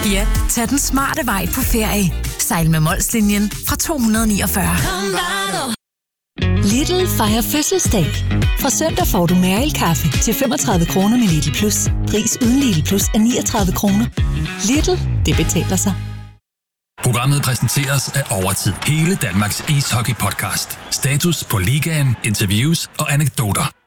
Ja, tag den smarte vej på ferie. Sejl med Molslinjen fra 249. Lidl fejrer fødselsdag. Fra søndag får du Mærel-kaffe til 35 kroner med Lidl Plus. Pris uden Lidl Plus er 39 kroner. Lidl, det betaler sig. Programmet præsenteres af Overtid. Hele Danmarks ishockey-podcast. Status på ligaen, interviews og anekdoter.